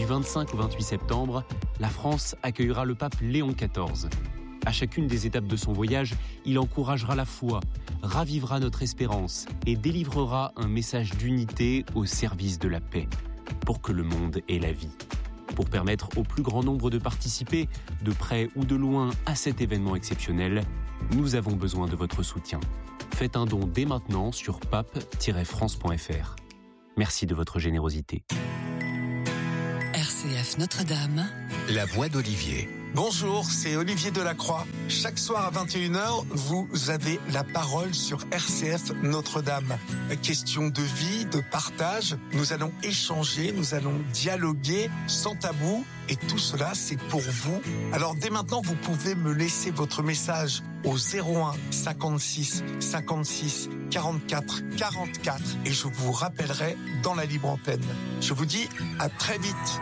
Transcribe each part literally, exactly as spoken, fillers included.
vingt-cinq au vingt-huit septembre, la France accueillera le pape Léon quatorze. À chacune des étapes de son voyage, il encouragera la foi, ravivera notre espérance et délivrera un message d'unité au service de la paix, pour que le monde ait la vie. Pour permettre au plus grand nombre de participer, de près ou de loin, à cet événement exceptionnel, nous avons besoin de votre soutien. Faites un don dès maintenant sur pape tiret france point f r. Merci de votre générosité. R C F Notre-Dame. La voix d'Olivier. Bonjour, c'est Olivier Delacroix. Chaque soir à vingt et une heures, vous avez la parole sur R C F Notre-Dame. Question de vie, de partage, nous allons échanger, nous allons dialoguer sans tabou. Et tout cela, c'est pour vous. Alors dès maintenant, vous pouvez me laisser votre message au zéro un cinquante-six cinquante-six quarante-quatre quarante-quatre et je vous rappellerai dans la libre antenne. Je vous dis à très vite.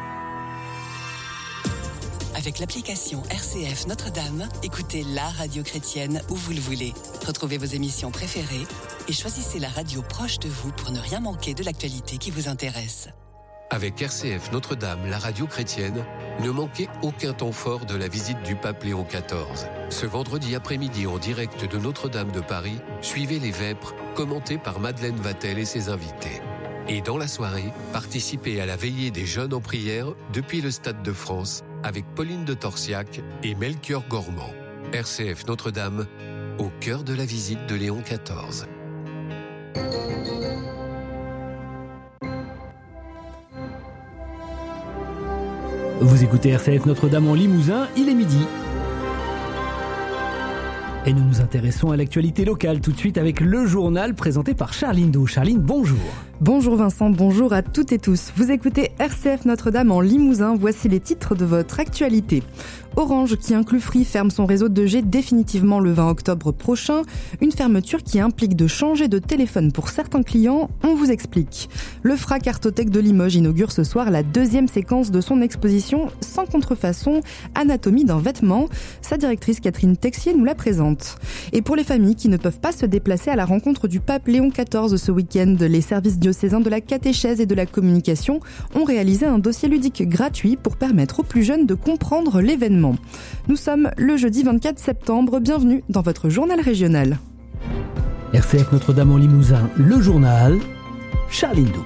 Avec l'application R C F Notre-Dame, écoutez la radio chrétienne où vous le voulez. Retrouvez vos émissions préférées et choisissez la radio proche de vous pour ne rien manquer de l'actualité qui vous intéresse. Avec R C F Notre-Dame, la radio chrétienne, ne manquez aucun temps fort de la visite du pape Léon quatorze. Ce vendredi après-midi en direct de Notre-Dame de Paris, suivez les Vêpres, commentés par Madeleine Vatel et ses invités. Et dans la soirée, participez à la veillée des jeunes en prière depuis le Stade de France avec Pauline de Torsiac et Melchior Gormand. R C F Notre-Dame, au cœur de la visite de Léon quatorze. Vous écoutez R C F Notre-Dame en Limousin, il est midi. Et nous nous intéressons à l'actualité locale tout de suite avec le journal présenté par Charline Dou. Charline, bonjour. Bonjour Vincent, bonjour à toutes et tous. Vous écoutez R C F Notre-Dame en Limousin, voici les titres de votre actualité. Orange, qui inclut Free, ferme son réseau deux G définitivement le vingt octobre prochain. Une fermeture qui implique de changer de téléphone pour certains clients, on vous explique. Le F R A Cartothèque de Limoges inaugure ce soir la deuxième séquence de son exposition Sans contrefaçon, anatomie d'un vêtement. Sa directrice Catherine Texier nous la présente. Et pour les familles qui ne peuvent pas se déplacer à la rencontre du pape Léon quatorze ce week-end, les services diocésains de la catéchèse et de la communication ont réalisé un dossier ludique gratuit pour permettre aux plus jeunes de comprendre l'événement. Nous sommes le jeudi vingt-quatre septembre, bienvenue dans votre journal régional. R C F Notre-Dame en Limousin, le journal, Charline Dou.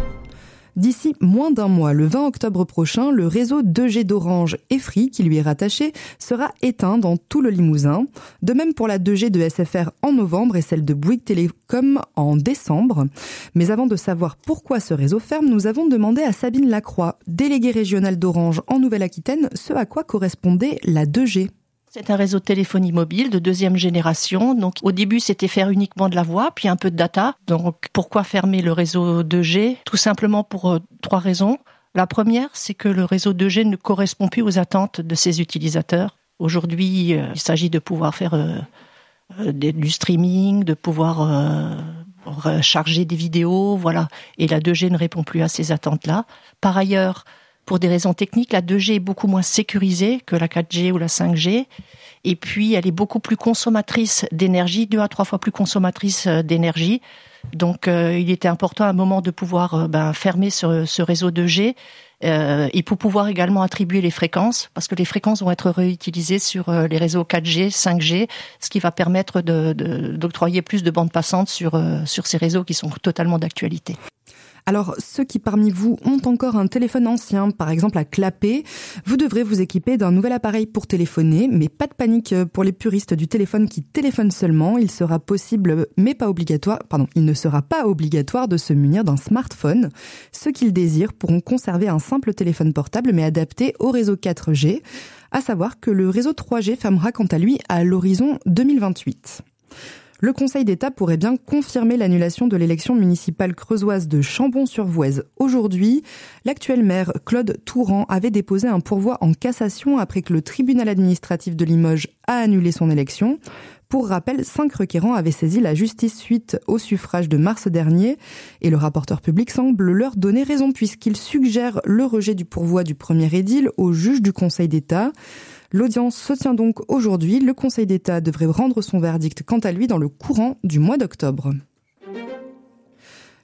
D'ici moins d'un mois, le vingt octobre prochain, le réseau deux G d'Orange et Free, qui lui est rattaché, sera éteint dans tout le Limousin. De même pour la deux G de S F R en novembre et celle de Bouygues Télécom en décembre. Mais avant de savoir pourquoi ce réseau ferme, nous avons demandé à Sabine Lacroix, déléguée régionale d'Orange en Nouvelle-Aquitaine, ce à quoi correspondait la deux G. C'est un réseau de téléphonie mobile de deuxième génération. Donc, au début, c'était faire uniquement de la voix, puis un peu de data. Donc, pourquoi fermer le réseau deux G ? Tout simplement pour euh, trois raisons. La première, c'est que le réseau deux G ne correspond plus aux attentes de ses utilisateurs. Aujourd'hui, euh, il s'agit de pouvoir faire euh, euh, du streaming, de pouvoir euh, recharger des vidéos, voilà. Et la deux G ne répond plus à ces attentes-là. Par ailleurs, pour des raisons techniques, la deux G est beaucoup moins sécurisée que la quatre G ou la cinq G. Et puis, elle est beaucoup plus consommatrice d'énergie, deux à trois fois plus consommatrice d'énergie. Donc, euh, il était important à un moment de pouvoir euh, ben, fermer ce, ce réseau deux G euh, et pour pouvoir également attribuer les fréquences, parce que les fréquences vont être réutilisées sur euh, les réseaux quatre G, cinq G, ce qui va permettre de, de, d'octroyer plus de bandes passantes sur, euh, sur ces réseaux qui sont totalement d'actualité. Alors, ceux qui parmi vous ont encore un téléphone ancien, par exemple à clapet, vous devrez vous équiper d'un nouvel appareil pour téléphoner, mais pas de panique pour les puristes du téléphone qui téléphonent seulement. Il sera possible, mais pas obligatoire, pardon, il ne sera pas obligatoire de se munir d'un smartphone. Ceux qui le désirent pourront conserver un simple téléphone portable, mais adapté au réseau quatre G. À savoir que le réseau trois G fermera quant à lui à l'horizon deux mille vingt-huit. Le Conseil d'État pourrait bien confirmer l'annulation de l'élection municipale creusoise de Chambon-sur-Voueize. Aujourd'hui, l'actuel maire Claude Touran avait déposé un pourvoi en cassation après que le tribunal administratif de Limoges a annulé son élection. Pour rappel, cinq requérants avaient saisi la justice suite au suffrage de mars dernier et le rapporteur public semble leur donner raison puisqu'il suggère le rejet du pourvoi du premier édile au juge du Conseil d'État. L'audience se tient donc aujourd'hui. Le Conseil d'État devrait rendre son verdict quant à lui dans le courant du mois d'octobre.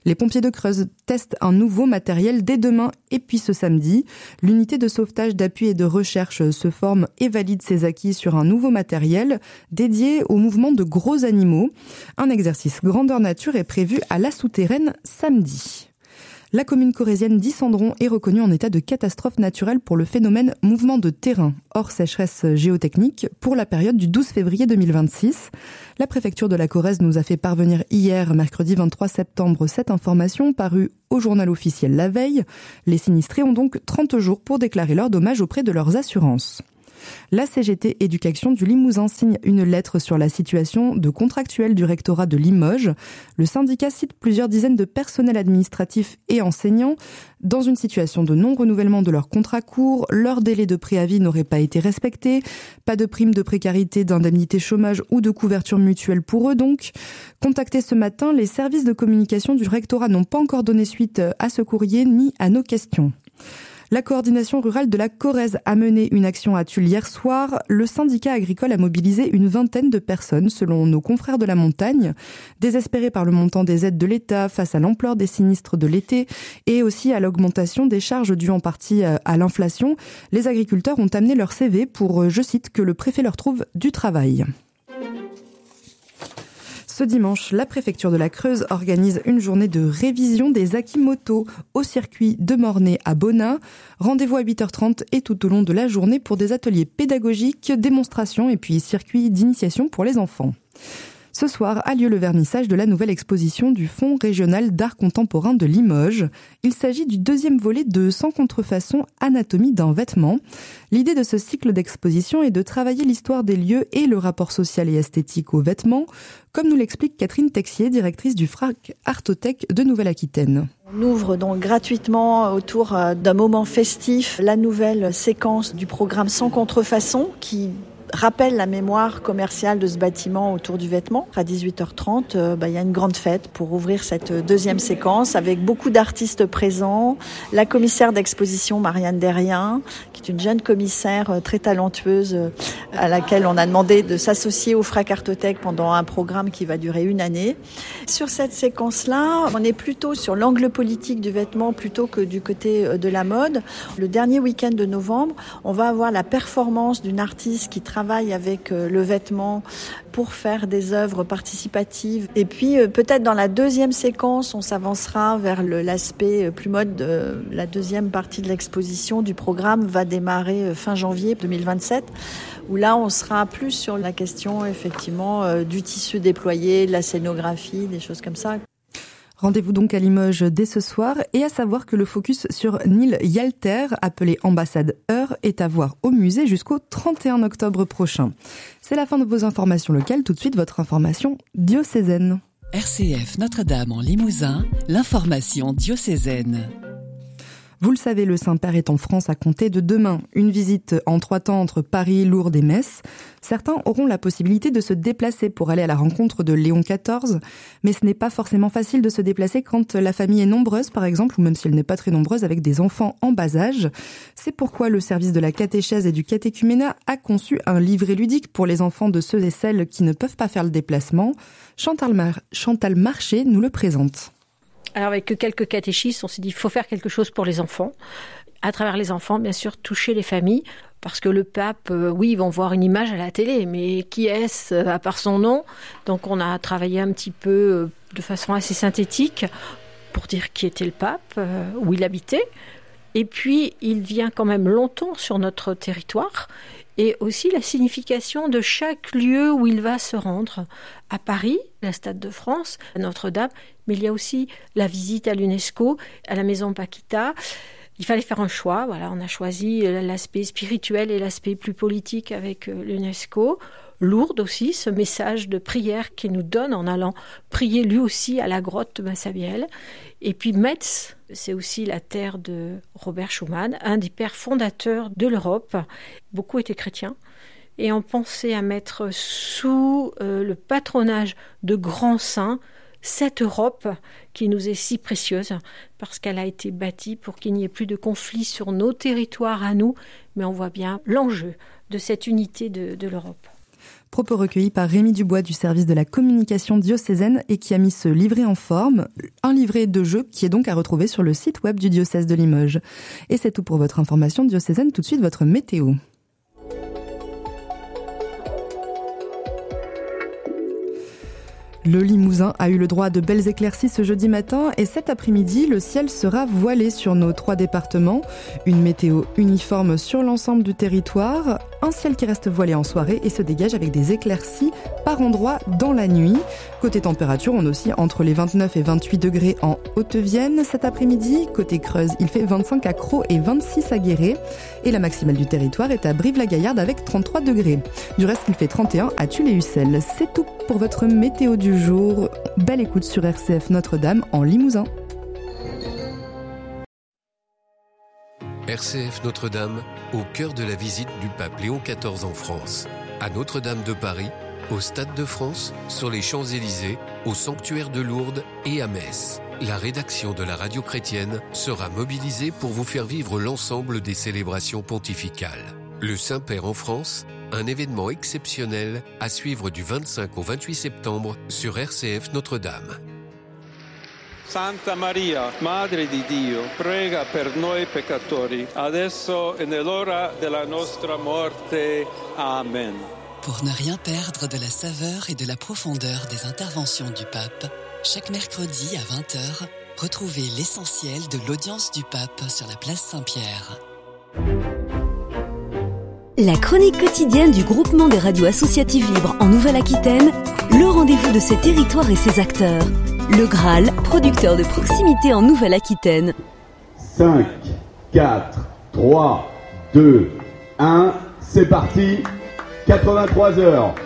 Les pompiers de Creuse testent un nouveau matériel dès demain et puis ce samedi. L'unité de sauvetage, d'appui et de recherche se forme et valide ses acquis sur un nouveau matériel dédié au mouvement de gros animaux. Un exercice grandeur nature est prévu à la souterraine samedi. La commune corrézienne d'Isandron est reconnue en état de catastrophe naturelle pour le phénomène mouvement de terrain, hors sécheresse géotechnique, pour la période du douze février deux mille vingt-six. La préfecture de la Corrèze nous a fait parvenir hier, mercredi vingt-trois septembre, cette information parue au journal officiel la veille. Les sinistrés ont donc trente jours pour déclarer leurs dommages auprès de leurs assurances. La C G T Éducation du Limousin signe une lettre sur la situation de contractuels du rectorat de Limoges. Le syndicat cite plusieurs dizaines de personnels administratifs et enseignants. Dans une situation de non-renouvellement de leur contrat court, leur délai de préavis n'aurait pas été respecté. Pas de prime de précarité, d'indemnité chômage ou de couverture mutuelle pour eux donc. Contactés ce matin, les services de communication du rectorat n'ont pas encore donné suite à ce courrier ni à nos questions. La coordination rurale de la Corrèze a mené une action à Tulle hier soir. Le syndicat agricole a mobilisé une vingtaine de personnes, selon nos confrères de la montagne. Désespérés par le montant des aides de l'État face à l'ampleur des sinistres de l'été et aussi à l'augmentation des charges dues en partie à l'inflation, les agriculteurs ont amené leur C V pour, je cite, que le préfet leur trouve du travail. Ce dimanche, la préfecture de la Creuse organise une journée de révision des acquis moto au circuit de Mornay à Bonnat. Rendez-vous à huit heures trente et tout au long de la journée pour des ateliers pédagogiques, démonstrations et puis circuits d'initiation pour les enfants. Ce soir a lieu le vernissage de la nouvelle exposition du Fonds régional d'art contemporain de Limoges. Il s'agit du deuxième volet de Sans contrefaçon, anatomie d'un vêtement. L'idée de ce cycle d'exposition est de travailler l'histoire des lieux et le rapport social et esthétique aux vêtements, comme nous l'explique Catherine Texier, directrice du Frac Artothèque de Nouvelle-Aquitaine. On ouvre donc gratuitement autour d'un moment festif la nouvelle séquence du programme Sans contrefaçon qui rappelle la mémoire commerciale de ce bâtiment autour du vêtement. À dix-huit heures trente, euh, bah, il y a une grande fête pour ouvrir cette deuxième séquence avec beaucoup d'artistes présents. La commissaire d'exposition Marianne Derrien, qui est une jeune commissaire euh, très talentueuse euh, à laquelle on a demandé de s'associer au Frac Artothèque pendant un programme qui va durer une année. Sur cette séquence-là, on est plutôt sur l'angle politique du vêtement plutôt que du côté euh, de la mode. Le dernier week-end de novembre, on va avoir la performance d'une artiste qui travaille avec le vêtement pour faire des œuvres participatives. Et puis peut-être dans la deuxième séquence, on s'avancera vers le, l'aspect plus mode. De la deuxième partie de l'exposition du programme va démarrer fin janvier deux mille vingt-sept, où là on sera plus sur la question effectivement du tissu déployé, de la scénographie, des choses comme ça. Rendez-vous donc à Limoges dès ce soir et à savoir que le focus sur Neil Yalter, appelé Ambassade Heure, est à voir au musée jusqu'au trente et un octobre prochain. C'est la fin de vos informations locales. Tout de suite, votre information diocésaine. R C F Notre-Dame en Limousin, l'information diocésaine. Vous le savez, le Saint-Père est en France à compter de demain. Une visite en trois temps entre Paris, Lourdes et Metz. Certains auront la possibilité de se déplacer pour aller à la rencontre de Léon quatorze. Mais ce n'est pas forcément facile de se déplacer quand la famille est nombreuse, par exemple, ou même si elle n'est pas très nombreuse, avec des enfants en bas âge. C'est pourquoi le service de la catéchèse et du catéchuménat a conçu un livret ludique pour les enfants de ceux et celles qui ne peuvent pas faire le déplacement. Chantal, Mar- Chantal Marché nous le présente. Alors avec quelques catéchistes, on s'est dit qu'il faut faire quelque chose pour les enfants. À travers les enfants, bien sûr, toucher les familles. Parce que le pape, euh, oui, ils vont voir une image à la télé, mais qui est-ce à part son nom ? Donc on a travaillé un petit peu euh, de façon assez synthétique pour dire qui était le pape, euh, où il habitait. Et puis il vient quand même longtemps sur notre territoire. Et aussi la signification de chaque lieu où il va se rendre. À Paris, la Stade de France, à Notre-Dame, mais il y a aussi la visite à l'UNESCO, à la Maison Paquita. Il fallait faire un choix. Voilà, on a choisi l'aspect spirituel et l'aspect plus politique avec l'UNESCO. Lourdes aussi, ce message de prière qu'il nous donne en allant prier lui aussi à la grotte de Massabielle. Et puis Metz, c'est aussi la terre de Robert Schuman, un des pères fondateurs de l'Europe. Beaucoup étaient chrétiens. Et on pensait à mettre sous euh, le patronage de grands saints cette Europe qui nous est si précieuse parce qu'elle a été bâtie pour qu'il n'y ait plus de conflits sur nos territoires à nous. Mais on voit bien l'enjeu de cette unité de, de l'Europe. Propos recueillis par Rémi Dubois du service de la communication diocésaine et qui a mis ce livret en forme, un livret de jeu qui est donc à retrouver sur le site web du diocèse de Limoges. Et c'est tout pour votre information diocésaine, tout de suite votre météo. Le Limousin a eu le droit à de belles éclaircies ce jeudi matin et cet après-midi, le ciel sera voilé sur nos trois départements. Une météo uniforme sur l'ensemble du territoire, un ciel qui reste voilé en soirée et se dégage avec des éclaircies par endroits dans la nuit. Côté température, on oscille entre les vingt-neuf et vingt-huit degrés en Haute-Vienne cet après-midi. Côté Creuse, il fait vingt-cinq à Crau et vingt-six à Guéret. Et la maximale du territoire est à Brive-la-Gaillarde avec trente-trois degrés. Du reste, il fait trente et un à Tulle-et-Ussel. C'est tout pour votre météo du jour. Belle écoute sur R C F Notre-Dame en Limousin. R C F Notre-Dame, au cœur de la visite du pape Léon quatorze en France. À Notre-Dame de Paris, au Stade de France, sur les Champs-Élysées, au sanctuaire de Lourdes et à Metz. La rédaction de la radio chrétienne sera mobilisée pour vous faire vivre l'ensemble des célébrations pontificales. Le Saint-Père en France, un événement exceptionnel à suivre du vingt-cinq au vingt-huit septembre sur R C F Notre-Dame. Santa Maria, Madre di Dio, prega per noi peccatori, adesso e nell'ora della nostra morte. Amen. Pour ne rien perdre de la saveur et de la profondeur des interventions du pape, chaque mercredi à vingt heures, retrouvez l'essentiel de l'audience du pape sur la place Saint-Pierre. La chronique quotidienne du groupement des radios associatives libres en Nouvelle-Aquitaine, le rendez-vous de ses territoires et ses acteurs. Le Graal, producteur de proximité en Nouvelle-Aquitaine. cinq, quatre, trois, deux, un, c'est parti, quatre-vingt-trois heures.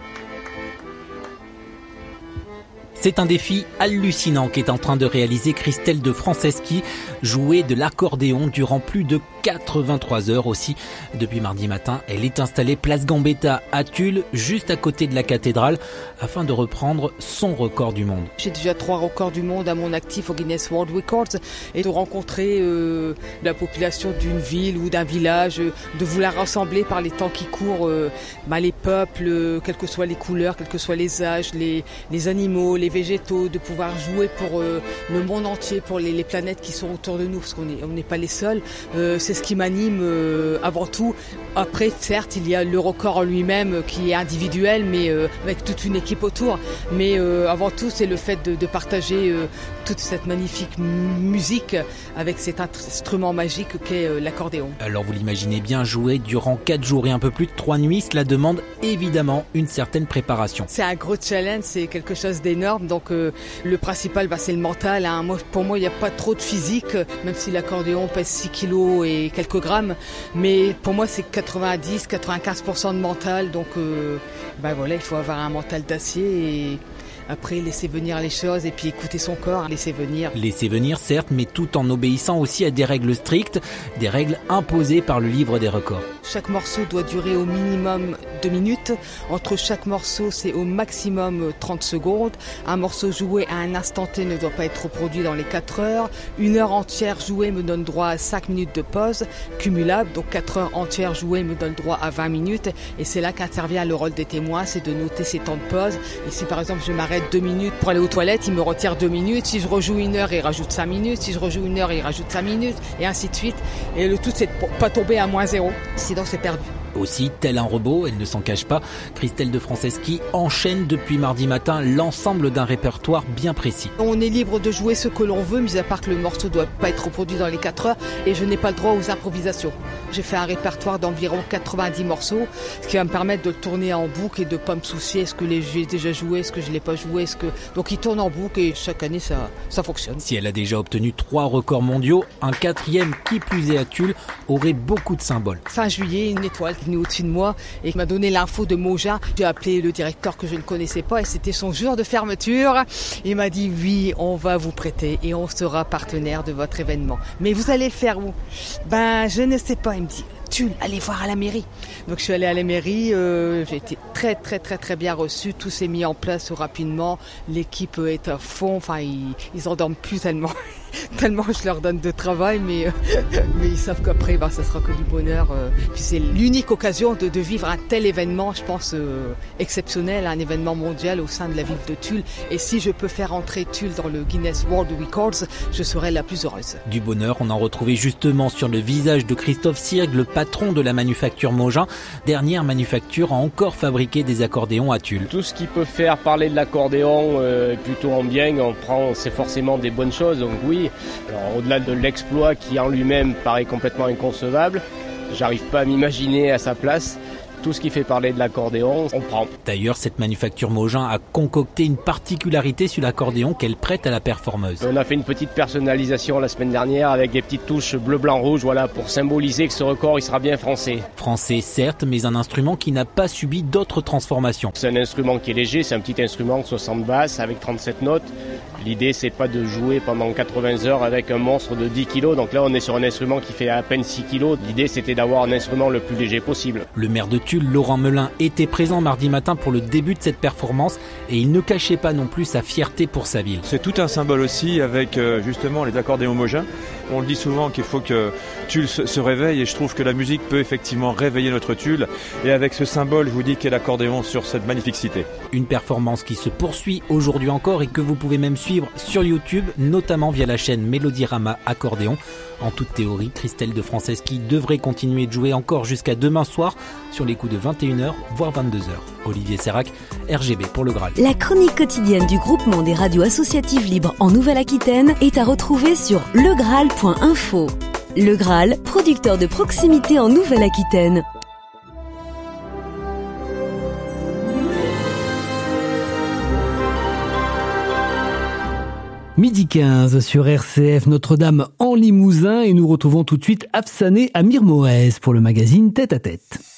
C'est un défi hallucinant qu'est en train de réaliser Christelle de Franceschi, jouer de l'accordéon durant plus de quatre-vingt-trois heures aussi. Depuis mardi matin, elle est installée place Gambetta à Tulle, juste à côté de la cathédrale, afin de reprendre son record du monde. J'ai déjà trois records du monde à mon actif au Guinness World Records et de rencontrer euh, la population d'une ville ou d'un village, euh, de vouloir rassembler par les temps qui courent euh, bah, les peuples, euh, quelles que soient les couleurs, quels que soient les âges, les, les animaux, les végétaux, de pouvoir jouer pour euh, le monde entier, pour les, les planètes qui sont autour de nous, parce qu'on n'est on n'est pas les seuls. Euh, c'est ce qui m'anime euh, avant tout. Après, certes, il y a le record en lui-même qui est individuel, mais euh, avec toute une équipe autour. Mais euh, avant tout, c'est le fait de, de partager euh, toute cette magnifique musique avec cet instrument magique qu'est euh, l'accordéon. Alors vous l'imaginez bien, jouer durant quatre jours et un peu plus de trois nuits, cela demande évidemment une certaine préparation. C'est un gros challenge, c'est quelque chose d'énorme. Donc euh, le principal, bah, c'est le mental. Hein. Moi, pour moi, il n'y a pas trop de physique, même si l'accordéon pèse six kilos et quelques grammes. Mais pour moi, c'est quatre-vingt-dix à quatre-vingt-quinze pour cent de mental. Donc euh, bah, voilà, il faut avoir un mental d'acier et après laisser venir les choses et puis écouter son corps, laisser venir. Laisser venir, certes, mais tout en obéissant aussi à des règles strictes, des règles imposées par le livre des records. Chaque morceau doit durer au minimum deux minutes. Entre chaque morceau, c'est au maximum trente secondes. Un morceau joué à un instant T ne doit pas être reproduit dans les quatre heures. Une heure entière jouée me donne droit à cinq minutes de pause cumulable. Donc quatre heures entières jouées me donne droit à vingt minutes. Et c'est là qu'intervient le rôle des témoins, c'est de noter ces temps de pause. Et si par exemple je m'arrête deux minutes pour aller aux toilettes, il me retire deux minutes. Si je rejoue une heure, il rajoute cinq minutes. Si je rejoue une heure, il rajoute cinq minutes. Et ainsi de suite. Et le tout, c'est de ne pas tomber à moins zéro. Sinon, c'est perdu. Aussi, tel un robot, elle ne s'en cache pas, Christelle de Franceschi enchaîne depuis mardi matin l'ensemble d'un répertoire bien précis. On est libre de jouer ce que l'on veut, mis à part que le morceau ne doit pas être reproduit dans les quatre heures et je n'ai pas le droit aux improvisations. J'ai fait un répertoire d'environ quatre-vingt-dix morceaux, ce qui va me permettre de le tourner en boucle et de ne pas me soucier est-ce que j'ai déjà joué, est-ce que je ne l'ai pas joué, est-ce que... Donc il tourne en boucle et chaque année ça, ça fonctionne. Si elle a déjà obtenu trois records mondiaux, un quatrième qui plus est à Tulle aurait beaucoup de symboles. Fin juillet, une étoile qui est venue au-dessus de moi et qui m'a donné l'info de Moja. J'ai appelé le directeur que je ne connaissais pas et c'était son jour de fermeture. Il m'a dit oui, on va vous prêter et on sera partenaire de votre événement. Mais vous allez le faire où? Ben je ne sais pas. Il me dit Tulle, allez voir à la mairie. Donc je suis allée à la mairie, euh, j'ai été très très très très bien reçue, tout s'est mis en place rapidement, l'équipe est à fond, enfin ils, ils en dorment plus tellement. tellement je leur donne de travail, mais, euh, mais ils savent qu'après, bah, ça sera que du bonheur. Euh. Puis c'est l'unique occasion de, de vivre un tel événement, je pense, euh, exceptionnel, un événement mondial au sein de la ville de Tulle. Et si je peux faire entrer Tulle dans le Guinness World Records, je serai la plus heureuse. Du bonheur, on en retrouvait justement sur le visage de Christophe Sirgue, le patron de la manufacture Mogin, dernière manufacture à encore fabriquer des accordéons à Tulle. Tout ce qui peut faire parler de l'accordéon euh, plutôt en bien, on prend, c'est forcément des bonnes choses, donc oui. Alors, au-delà de l'exploit qui en lui-même paraît complètement inconcevable, j'arrive pas à m'imaginer à sa place. Tout ce qui fait parler de l'accordéon, on prend. D'ailleurs, cette manufacture Mogin a concocté une particularité sur l'accordéon qu'elle prête à la performeuse. On a fait une petite personnalisation la semaine dernière avec des petites touches bleu, blanc, rouge, voilà, pour symboliser que ce record, il sera bien français. Français, certes, mais un instrument qui n'a pas subi d'autres transformations. C'est un instrument qui est léger, c'est un petit instrument de soixante basses avec trente-sept notes. L'idée, c'est pas de jouer pendant quatre-vingts heures avec un monstre de dix kilos. Donc là, on est sur un instrument qui fait à peine six kilos. L'idée, c'était d'avoir un instrument le plus léger possible. Le maire de Tulle, Laurent Melin, était présent mardi matin pour le début de cette performance et il ne cachait pas non plus sa fierté pour sa ville. C'est tout un symbole aussi avec justement les accordéons Mogin. On le dit souvent qu'il faut que Tulle se réveille et je trouve que la musique peut effectivement réveiller notre Tulle. Et avec ce symbole, je vous dis qu'est l'accordéon sur cette magnifique cité. Une performance qui se poursuit aujourd'hui encore et que vous pouvez même suivre sur YouTube, notamment via la chaîne Mélodirama Accordéon. En toute théorie, Christelle de Franceschi devrait continuer de jouer encore jusqu'à demain soir sur les coups de vingt et une heures, voire vingt-deux heures. Olivier Serrac, R G B pour le Graal. La chronique quotidienne du groupement des radios associatives libres en Nouvelle-Aquitaine est à retrouver sur legraal point info. Le Graal, producteur de proximité en Nouvelle-Aquitaine. Midi quinze sur R C F Notre-Dame en Limousin et nous retrouvons tout de suite Afsané Amir Morez pour le magazine Tête à Tête.